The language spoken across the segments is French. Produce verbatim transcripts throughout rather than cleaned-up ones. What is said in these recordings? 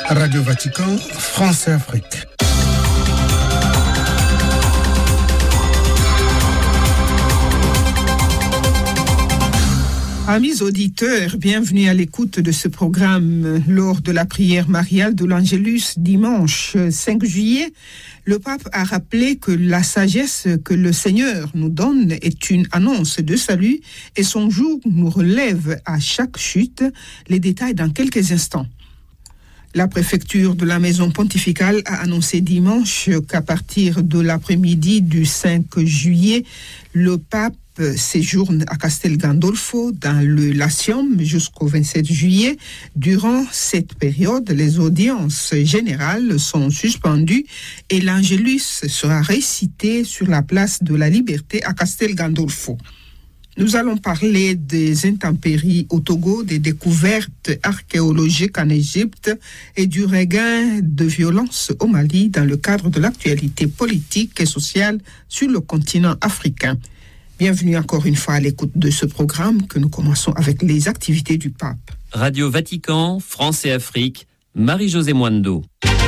Radio Vatican, France et Afrique. Amis auditeurs, bienvenue à l'écoute de ce programme. Lors de la prière mariale de l'Angélus dimanche cinq juillet, le pape a rappelé que la sagesse que le Seigneur nous donne est une annonce de salut et son joug nous relève à chaque chute. Les détails dans quelques instants. La préfecture de la maison pontificale a annoncé dimanche qu'à partir de l'après-midi du cinq juillet, le pape séjourne à Castel Gandolfo dans le Latium jusqu'au vingt-sept juillet. Durant cette période, les audiences générales sont suspendues et l'Angélus sera récité sur la place de la Liberté à Castel Gandolfo. Nous allons parler des intempéries au Togo, des découvertes archéologiques en Égypte et du regain de violence au Mali dans le cadre de l'actualité politique et sociale sur le continent africain. Bienvenue encore une fois à l'écoute de ce programme que nous commençons avec les activités du pape. Radio Vatican, France et Afrique, Marie-Josée Mwando.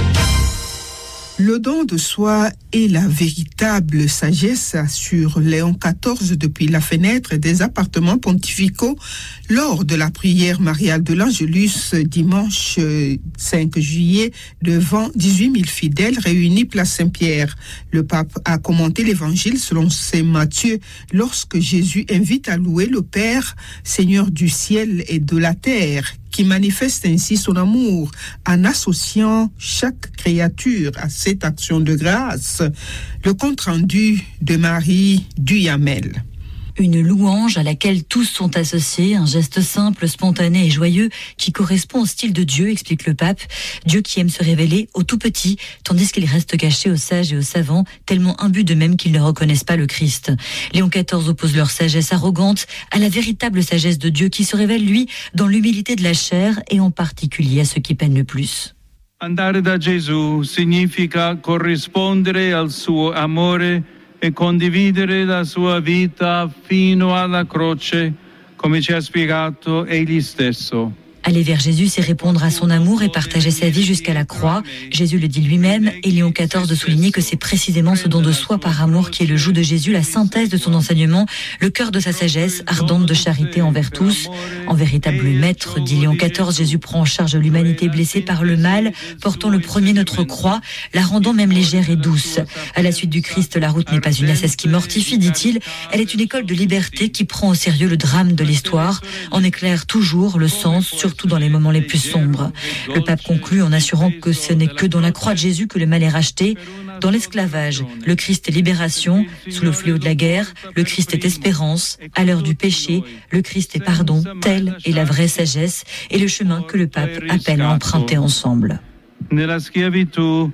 Le don de soi est la véritable sagesse, assure Léon quatorze depuis la fenêtre des appartements pontificaux lors de la prière mariale de l'Angélus dimanche cinq juillet devant dix-huit mille fidèles réunis place Saint-Pierre. Le pape a commenté l'évangile selon saint Matthieu lorsque Jésus invite à louer le Père, Seigneur du ciel et de la terre, qui manifeste ainsi son amour en associant chaque créature à cette action de grâce. Le compte-rendu de Marie Duyamel. Une louange à laquelle tous sont associés, un geste simple, spontané et joyeux qui correspond au style de Dieu, explique le pape. Dieu qui aime se révéler aux tout petits, tandis qu'il reste caché aux sages et aux savants, tellement imbus d'eux-mêmes qu'ils ne reconnaissent pas le Christ. Léon quatorze oppose leur sagesse arrogante à la véritable sagesse de Dieu qui se révèle, lui, dans l'humilité de la chair et en particulier à ceux qui peinent le plus. Andare da Gesù significa corrispondere al suo amore e condividere la sua vita fino alla croce, come ci ha spiegato egli stesso. Aller vers Jésus, c'est répondre à son amour et partager sa vie jusqu'à la croix. Jésus le dit lui-même, et Léon quatorze de souligner que c'est précisément ce don de soi par amour qui est le joug de Jésus, la synthèse de son enseignement, le cœur de sa sagesse, ardente de charité envers tous. En véritable maître, dit Léon quatorze, Jésus prend en charge l'humanité blessée par le mal, portant le premier notre croix, la rendant même légère et douce. À la suite du Christ, la route n'est pas une ascèse qui mortifie, dit-il, elle est une école de liberté qui prend au sérieux le drame de l'histoire, en éclaire toujours le sens, surtout dans les moments les plus sombres. Le pape conclut en assurant que ce n'est que dans la croix de Jésus que le mal est racheté. Dans l'esclavage, le Christ est libération. Sous le fléau de la guerre, le Christ est espérance. À l'heure du péché, le Christ est pardon. Telle est la vraie sagesse et le chemin que le pape appelle à emprunter ensemble. Nella schiavitù,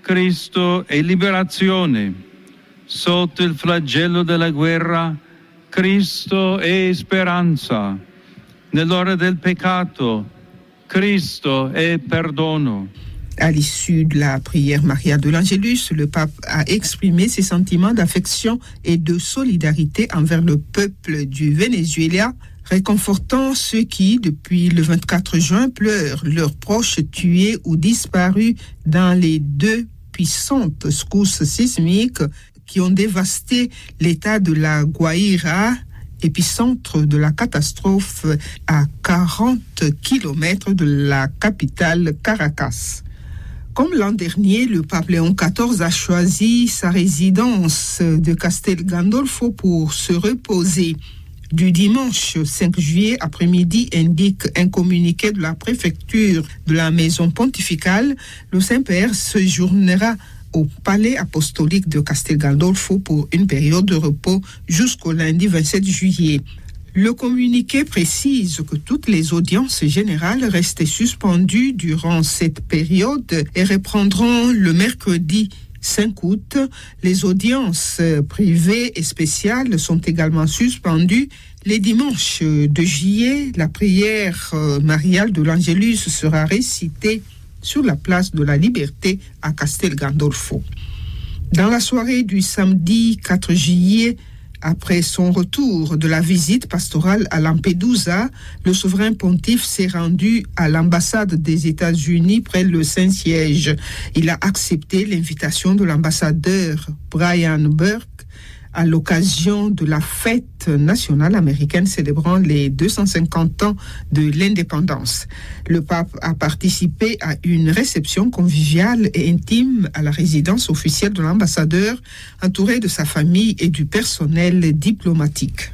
Cristo è liberazione. Sotto il flagello della guerra, Cristo è speranza. Nell'ora del peccato, Cristo è perdono. À l'issue de la prière mariale de l'Angélus, le pape a exprimé ses sentiments d'affection et de solidarité envers le peuple du Venezuela, réconfortant ceux qui, depuis le vingt-quatre juin, pleurent leurs proches tués ou disparus dans les deux puissantes secousses sismiques qui ont dévasté l'état de la Guaira, épicentre de la catastrophe à quarante kilomètres de la capitale Caracas. Comme l'an dernier, le pape Léon quatorze a choisi sa résidence de Castel Gandolfo pour se reposer. Du dimanche cinq juillet après-midi, indique un communiqué de la préfecture de la maison pontificale, le Saint-Père séjournera au palais apostolique de Castel Gandolfo pour une période de repos jusqu'au lundi vingt-sept juillet. Le communiqué précise que toutes les audiences générales restaient suspendues durant cette période et reprendront le mercredi cinq août. Les audiences privées et spéciales sont également suspendues. Les dimanches de juillet, la prière mariale de l'Angélus sera récitée sur la place de la Liberté à Castel Gandolfo. Dans la soirée du samedi quatre juillet, Après son retour de la visite pastorale à Lampedusa, le souverain pontife s'est rendu à l'ambassade des États-Unis près le Saint-Siège. Il a accepté l'invitation de l'ambassadeur Brian Burke à l'occasion de la fête nationale américaine célébrant les deux cent cinquante ans de l'indépendance. Le pape a participé à une réception conviviale et intime à la résidence officielle de l'ambassadeur, entouré de sa famille et du personnel diplomatique.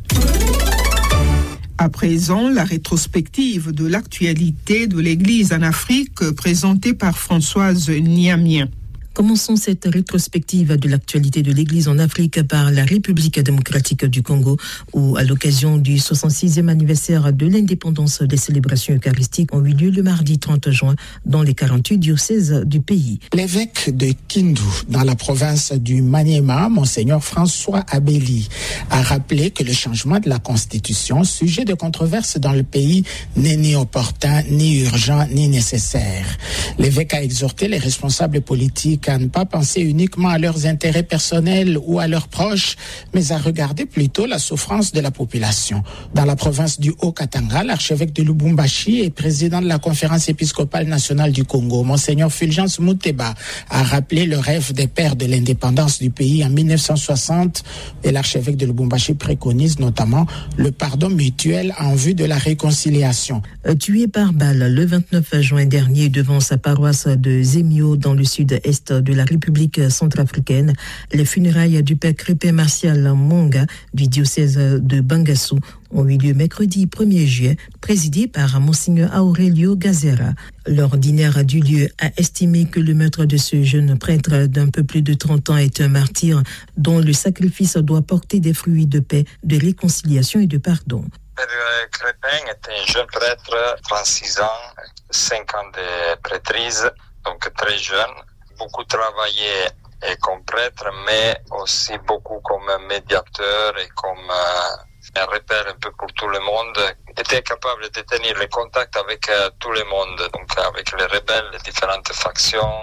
À présent, la rétrospective de l'actualité de l'Église en Afrique présentée par Françoise Niamien. Commençons cette rétrospective de l'actualité de l'Église en Afrique par la République démocratique du Congo, où, à l'occasion du soixante-sixième anniversaire de l'indépendance, des célébrations eucharistiques ont eu lieu le mardi trente juin dans les quarante-huit diocèses du pays. L'évêque de Kindu, dans la province du Maniema, Monseigneur François Abeli, a rappelé que le changement de la Constitution, sujet de controverse dans le pays, n'est ni opportun, ni urgent, ni nécessaire. L'évêque a exhorté les responsables politiques à ne pas penser uniquement à leurs intérêts personnels ou à leurs proches, mais à regarder plutôt la souffrance de la population. Dans la province du Haut-Katanga, l'archevêque de Lubumbashi et président de la conférence épiscopale nationale du Congo, Monseigneur Fulgence Muteba, a rappelé le rêve des pères de l'indépendance du pays en mille neuf cent soixante, et l'archevêque de Lubumbashi préconise notamment le pardon mutuel en vue de la réconciliation. Tué par balle le vingt-neuf juin dernier devant sa paroisse de Zemio dans le sud-est de la République centrafricaine, les funérailles du père Crépin Martial Monga du diocèse de Bangassou ont eu lieu mercredi premier juillet, présidé par Monseigneur Aurelio Gazera. L'ordinaire du lieu a estimé que le meurtre de ce jeune prêtre d'un peu plus de trente ans est un martyr dont le sacrifice doit porter des fruits de paix, de réconciliation et de pardon. Père Crépin était un jeune prêtre, trente-six ans, cinq ans de prêtrise, donc très jeune. Beaucoup travaillé et comme prêtre, mais aussi beaucoup comme médiateur et comme euh, un repère un peu pour tout le monde. Était capable de tenir le contact avec euh, tout le monde, donc avec les rebelles, les différentes factions,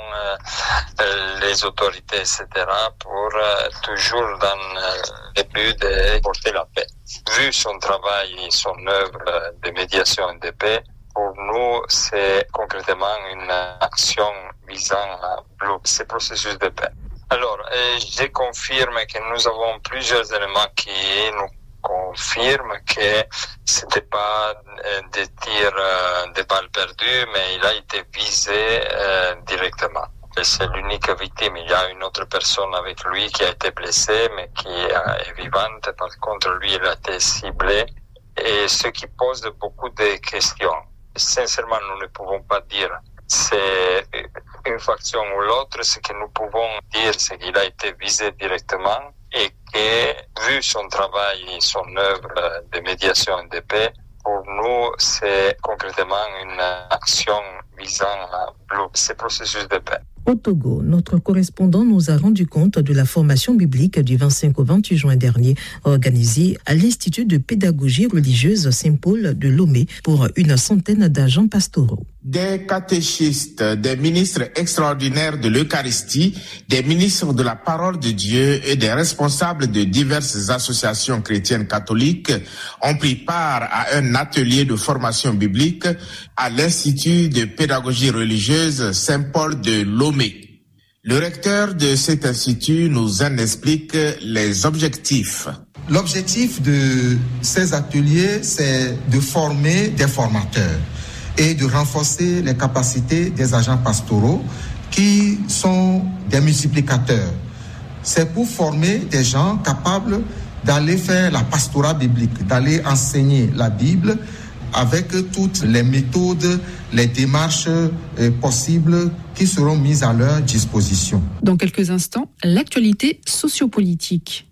euh, les autorités, et cetera, pour euh, toujours dans euh, le but de porter la paix. Vu son travail et son œuvre de médiation et de paix, pour nous, c'est concrètement une action visant à bloquer ce processus de paix. Alors, je confirme que nous avons plusieurs éléments qui nous confirment que c'était pas des tirs de balles perdues, mais il a été visé euh, directement. Et c'est l'unique victime. Il y a une autre personne avec lui qui a été blessée, mais qui est vivante. Par contre, lui, il a été ciblé. Et ce qui pose beaucoup de questions. Sincèrement, nous ne pouvons pas dire c'est une faction ou l'autre. Ce que nous pouvons dire, c'est qu'il a été visé directement et que, vu son travail et son œuvre de médiation et de paix, pour nous, c'est concrètement une action visant à bloquer ce processus de paix. Au Togo, notre correspondant nous a rendu compte de la formation biblique du vingt-cinq au vingt-huit juin dernier, organisée à l'Institut de pédagogie religieuse Saint-Paul de Lomé pour une centaine d'agents pastoraux. Des catéchistes, des ministres extraordinaires de l'Eucharistie, des ministres de la parole de Dieu et des responsables de diverses associations chrétiennes catholiques ont pris part à un atelier de formation biblique à l'Institut de pédagogie religieuse Saint-Paul de Lomé. Le recteur de cet institut nous en explique les objectifs. L'objectif de ces ateliers, c'est de former des formateurs et de renforcer les capacités des agents pastoraux qui sont des multiplicateurs. C'est pour former des gens capables d'aller faire la pastorat biblique, d'aller enseigner la Bible avec toutes les méthodes, les démarches euh, possibles qui seront mises à leur disposition. Dans quelques instants, l'actualité sociopolitique.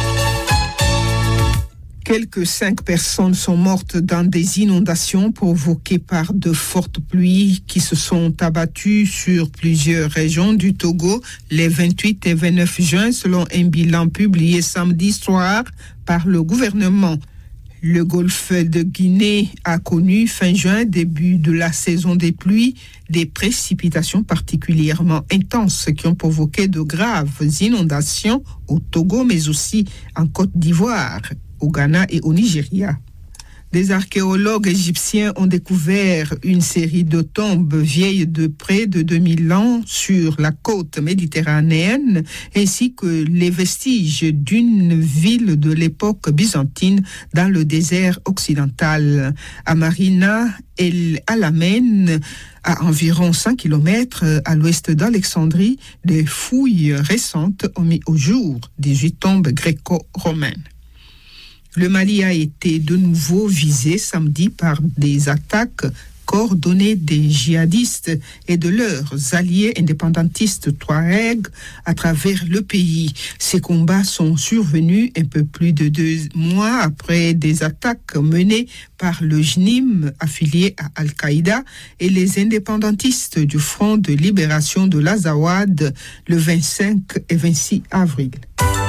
Quelques cinq personnes sont mortes dans des inondations provoquées par de fortes pluies qui se sont abattues sur plusieurs régions du Togo les vingt-huit et vingt-neuf juin, selon un bilan publié samedi soir par le gouvernement. Le golfe de Guinée a connu fin juin, début de la saison des pluies, des précipitations particulièrement intenses qui ont provoqué de graves inondations au Togo, mais aussi en Côte d'Ivoire, au Ghana et au Nigeria. Des archéologues égyptiens ont découvert une série de tombes vieilles de près de deux mille ans sur la côte méditerranéenne, ainsi que les vestiges d'une ville de l'époque byzantine dans le désert occidental. À Marina El Alamein, à environ cinq kilomètres à l'ouest d'Alexandrie, des fouilles récentes ont mis au jour dix-huit tombes gréco-romaines. Le Mali a été de nouveau visé samedi par des attaques coordonnées des djihadistes et de leurs alliés indépendantistes Touaregs à travers le pays. Ces combats sont survenus un peu plus de deux mois après des attaques menées par le J N I M affilié à Al-Qaïda et les indépendantistes du Front de libération de l'Azawad le vingt-cinq et vingt-six avril.